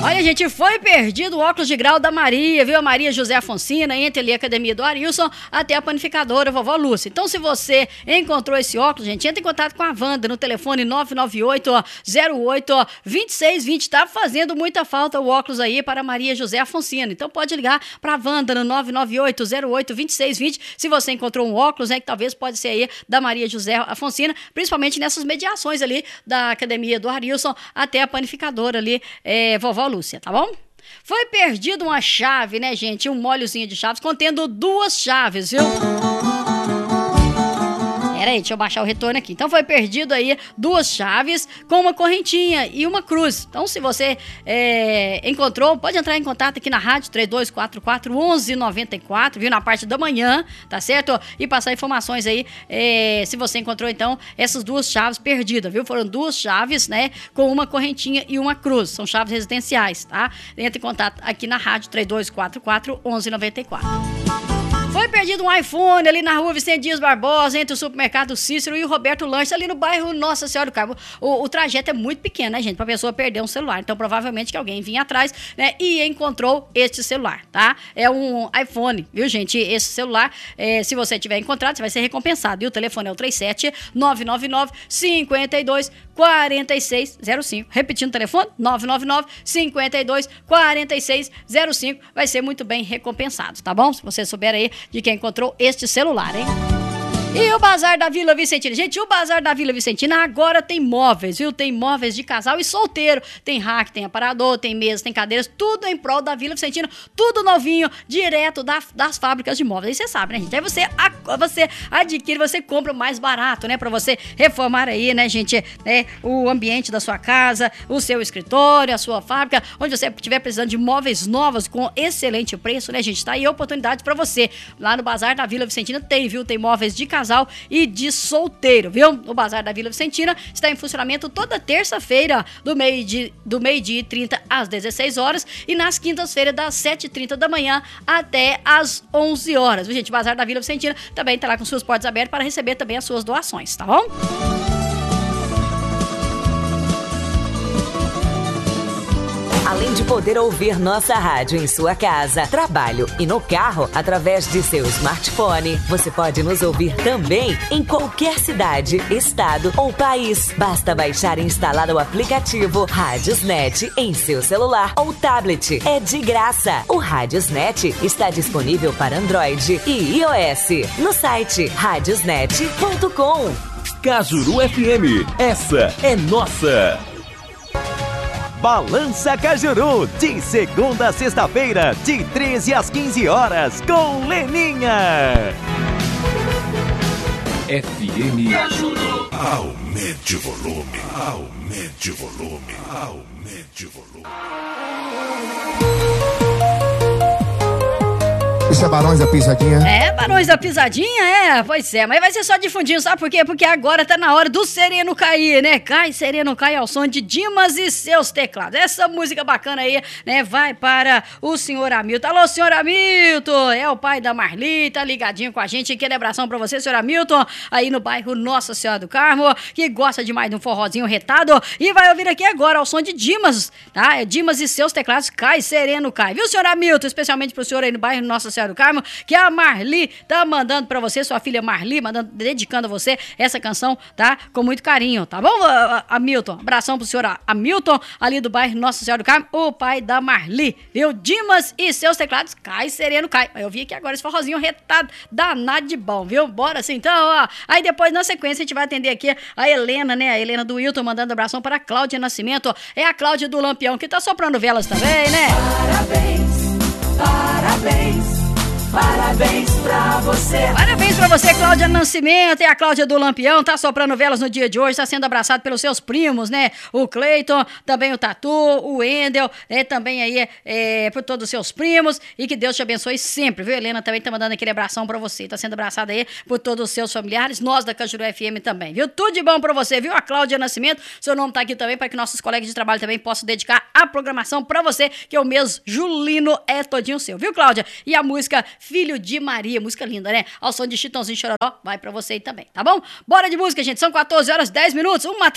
Olha, gente, foi perdido o óculos de grau da Maria, viu? A Maria José Afonsina, entre ali a Academia do Arilson até a panificadora Vovó Lúcia. Então, se você encontrou esse óculos, gente, entre em contato com a Wanda no telefone 998-08-2620. Tá fazendo muita falta o óculos aí para a Maria José Afonsina. Então, pode ligar para a Wanda no 998-08-2620. Se você encontrou um óculos, né, que talvez pode ser aí da Maria José Afonsina, principalmente nessas mediações ali da Academia do Arilson até a panificadora ali, Vovó Lúcia, tá bom? Foi perdido uma chave, né, gente? Um molhozinho de chaves contendo 2 chaves, viu? Pera aí, deixa eu baixar o retorno aqui. Então foi perdido aí 2 chaves com uma correntinha e uma cruz. Então se você encontrou, pode entrar em contato aqui na rádio 3244-1194, viu? Na parte da manhã, tá certo? E passar informações aí, se você encontrou então essas 2 chaves perdidas, viu? Foram 2 chaves, né? Com uma correntinha e uma cruz. São chaves residenciais, tá? Entre em contato aqui na rádio 3244-1194. Foi perdido um iPhone ali na rua Vicente Dias Barbosa, entre o supermercado Cícero e o Roberto Lanches, ali no bairro Nossa Senhora do Carmo. O trajeto é muito pequeno, né, gente? Pra pessoa perder um celular. Então, provavelmente que alguém vinha atrás, né, e encontrou este celular, tá? É um iPhone, viu, gente? Esse celular, se você tiver encontrado, você vai ser recompensado. E o telefone é o 37-999-52-4605. Repetindo o telefone, 999-52-4605. Vai ser muito bem recompensado, tá bom? Se você souber aí de quem encontrou este celular, hein? E o Bazar da Vila Vicentina? Gente, o Bazar da Vila Vicentina agora tem móveis, viu? Tem móveis de casal e solteiro. Tem rack, tem aparador, tem mesas, tem cadeiras, tudo em prol da Vila Vicentina, tudo novinho, direto das fábricas de móveis. Aí você sabe, né, gente? Aí você adquire, você compra mais barato, né? Pra você reformar aí, né, gente, né, o ambiente da sua casa, o seu escritório, a sua fábrica, onde você estiver precisando de móveis novos com excelente preço, né, gente? Tá aí a oportunidade pra você. Lá no Bazar da Vila Vicentina tem, viu? Tem móveis de casal e de solteiro, viu? O Bazar da Vila Vicentina está em funcionamento toda terça-feira, do meio-dia e 30 às 16 horas e nas quintas-feiras das 7h30 da manhã até às 11 horas, viu, gente? O Bazar da Vila Vicentina também está lá com suas portas abertas para receber também as suas doações, tá bom? Além de poder ouvir nossa rádio em sua casa, trabalho e no carro através de seu smartphone, você pode nos ouvir também em qualquer cidade, estado ou país. Basta baixar e instalar o aplicativo Radiosnet em seu celular ou tablet. É de graça. O Radiosnet está disponível para Android e iOS no site radiosnet.com. Cajuru FM, essa é nossa. Balança Cajuru, de segunda a sexta-feira, de 13 às 15 horas, com Leninha. FM Cajuru. Aumente o volume, aumente o volume, aumente o volume. Isso é Barões da Pisadinha? Barões da Pisadinha, pois é, mas vai ser só de fundinho, sabe por quê? Porque agora tá na hora do sereno cair, né? Sereno cai ao som de Dimas e seus teclados. Essa música bacana aí, né? Vai para o senhor Hamilton. Alô, senhor Hamilton, é o pai da Marli, tá ligadinho com a gente. Aquele abração pra você, senhor Hamilton, aí no bairro Nossa Senhora do Carmo, que gosta demais de um forrozinho retado e vai ouvir aqui agora ao som de Dimas, tá? É Dimas e seus teclados, sereno cai. Viu, senhor Hamilton? Especialmente pro senhor aí no bairro Nossa Senhora do Carmo, que a Marli tá mandando pra você, sua filha Marli, dedicando a você essa canção, tá? Com muito carinho, tá bom, Hamilton? Abração pro senhor Hamilton, ali do bairro Nossa Senhora do Carmo, o pai da Marli, viu? Dimas e seus teclados, sereno cai. Eu vi aqui agora esse forrozinho retado, danado de bom, viu? Bora assim, então, ó. Aí depois, na sequência, a gente vai atender aqui a Helena, né? A Helena do Wilton, mandando abração para a Cláudia Nascimento, é a Cláudia do Lampião, que tá soprando velas também, né? Parabéns. Parabéns pra você. Parabéns pra você, Cláudia Nascimento. É a Cláudia do Lampião, tá soprando velas no dia de hoje, tá sendo abraçado pelos seus primos, né? O Cleiton, também o Tatu, o Wendel, também aí por todos os seus primos. E que Deus te abençoe sempre, viu? Helena também tá mandando aquele abração pra você. Tá sendo abraçada aí por todos os seus familiares, nós da Cajuru FM também, viu? Tudo de bom pra você, viu? A Cláudia Nascimento, seu nome tá aqui também para que nossos colegas de trabalho também possam dedicar a programação pra você, que o mês julino é todinho seu, viu, Cláudia? E a música Filho de Maria, música linda, né? Ao som de Chitãozinho Chororó, vai pra você aí também, tá bom? Bora de música, gente, são 14 horas 10 minutos, uma